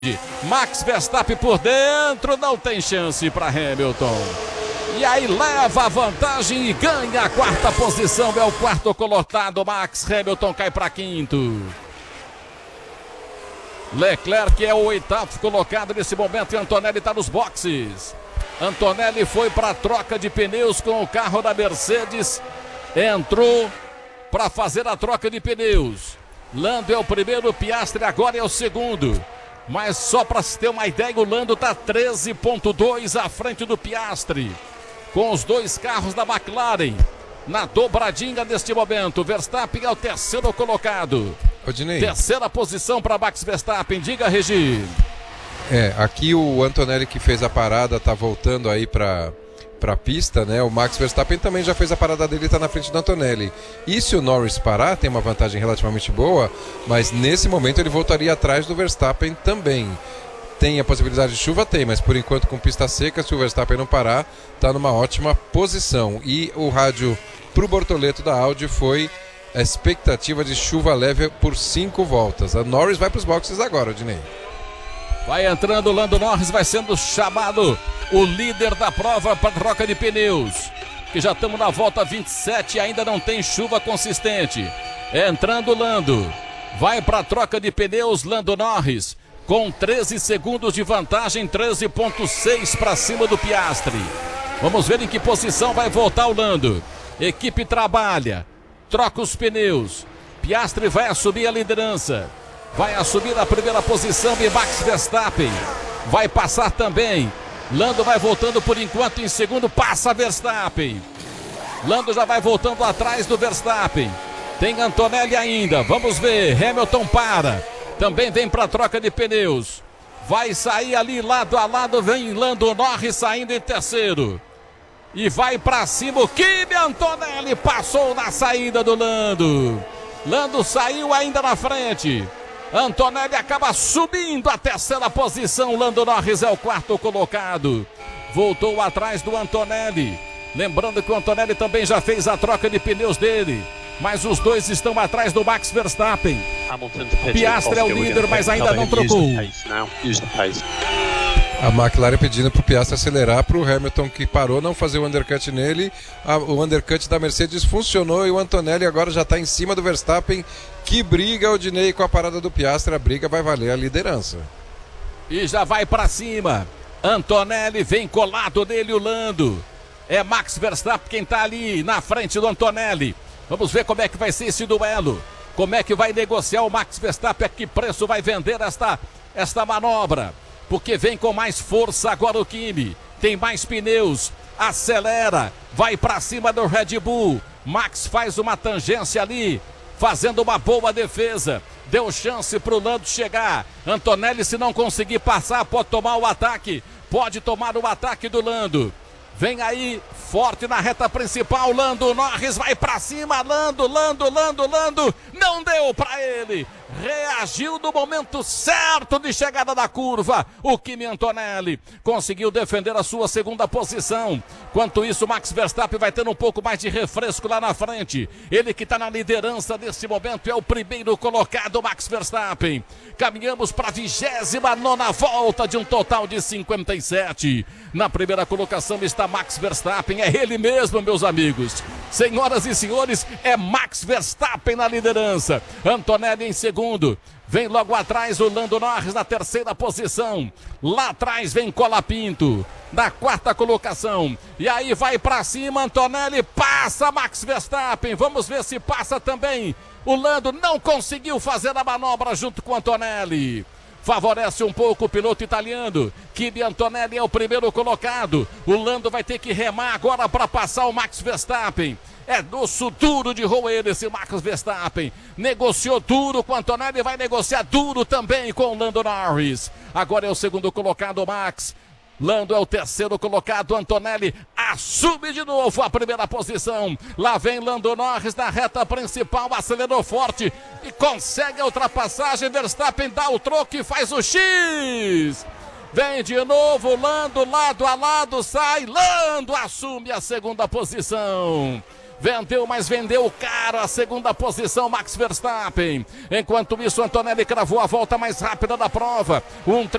Max Verstappen por dentro, não tem chance para Hamilton. E aí leva a vantagem e ganha a quarta posição, é o quarto colocado. Max Hamilton cai para quinto. Leclerc é o oitavo colocado nesse momento e Antonelli está nos boxes. Antonelli foi para a troca de pneus com o carro da Mercedes. Entrou para fazer a troca de pneus. Lando é o primeiro, Piastri agora é o segundo. Mas só para se ter uma ideia, o Lando está 13,2 à frente do Piastri. Com os dois carros da McLaren na dobradinha neste momento. Verstappen é o terceiro colocado. Odinei. Terceira posição para Max Verstappen. Diga, Regi. Aqui o Antonelli que fez a parada está voltando aí para a pista, né? O Max Verstappen também já fez a parada dele e está na frente do Antonelli. E se o Norris parar, tem uma vantagem relativamente boa, mas nesse momento ele voltaria atrás do Verstappen também. Tem a possibilidade de chuva? Tem, mas por enquanto com pista seca, se o Verstappen não parar, está numa ótima posição. E o rádio para o Bortoleto da Audi foi a expectativa de chuva leve por 5 voltas. A Norris vai para os boxes agora, Odinei. Vai entrando o Lando Norris, vai sendo chamado o líder da prova para troca de pneus. Que já estamos na volta 27 e ainda não tem chuva consistente. Entrando o Lando. Vai para a troca de pneus, Lando Norris. Com 13 segundos de vantagem, 13,6 para cima do Piastri. Vamos ver em que posição vai voltar o Lando. Equipe trabalha, troca os pneus. Piastri vai assumir a liderança. Vai assumir a primeira posição e Max Verstappen vai passar também. Lando vai voltando por enquanto em segundo, passa Verstappen. Lando já vai voltando atrás do Verstappen. Tem Antonelli ainda, vamos ver. Hamilton para, também vem para troca de pneus. Vai sair ali lado a lado, vem Lando Norris saindo em terceiro. E vai para cima o Kimi Antonelli, passou na saída do Lando. Lando saiu ainda na frente. Antonelli acaba subindo a terceira posição. Lando Norris é o quarto colocado. Voltou atrás do Antonelli. Lembrando que o Antonelli também já fez a troca de pneus dele. Mas os dois estão atrás do Max Verstappen. Piastri é o líder, mas ainda não trocou. A McLaren pedindo para o Piastri acelerar, para o Hamilton que parou não fazer o undercut nele. O undercut da Mercedes funcionou e o Antonelli agora já está em cima do Verstappen. Que briga, Odinei, com a parada do Piastri. A briga vai valer a liderança. E já vai para cima. Antonelli vem colado nele o Lando. É Max Verstappen quem está ali na frente do Antonelli. Vamos ver como é que vai ser esse duelo. Como é que vai negociar o Max Verstappen. A que preço vai vender esta manobra. Porque vem com mais força agora o Kimi. Tem mais pneus. Acelera. Vai para cima do Red Bull. Max faz uma tangência ali. Fazendo uma boa defesa. Deu chance para o Lando chegar. Antonelli, se não conseguir passar, pode tomar o ataque. Pode tomar o ataque do Lando. Vem aí, forte na reta principal, Lando Norris vai pra cima, Lando, não deu pra ele, reagiu no momento certo de chegada da curva, o Kimi Antonelli conseguiu defender a sua segunda posição. Enquanto isso, Max Verstappen vai tendo um pouco mais de refresco lá na frente, ele que está na liderança nesse momento é o primeiro colocado, Max Verstappen. Caminhamos para a 29ª volta de um total de 57. Na primeira colocação está Max Verstappen, é ele mesmo, meus amigos. Senhoras e senhores, é Max Verstappen na liderança. Antonelli em segundo. Vem logo atrás o Lando Norris na terceira posição. Lá atrás vem Colapinto na quarta colocação. E aí vai pra cima, Antonelli passa Max Verstappen. Vamos ver se passa também. O Lando não conseguiu fazer a manobra junto com Antonelli. Favorece um pouco o piloto italiano. Kimi Antonelli é o primeiro colocado. O Lando vai ter que remar agora para passar o Max Verstappen. É doço duro de roer esse Max Verstappen. Negociou duro com o Antonelli, vai negociar duro também com o Lando Norris. Agora é o segundo colocado, Max. Lando é o terceiro colocado, Antonelli assume de novo a primeira posição. Lá vem Lando Norris na reta principal, acelerou forte e consegue a ultrapassagem. Verstappen dá o troco e faz o X. Vem de novo, Lando lado a lado, sai, Lando assume a segunda posição. Vendeu, mas vendeu caro a segunda posição, Max Verstappen. Enquanto isso, Antonelli cravou a volta mais rápida da prova.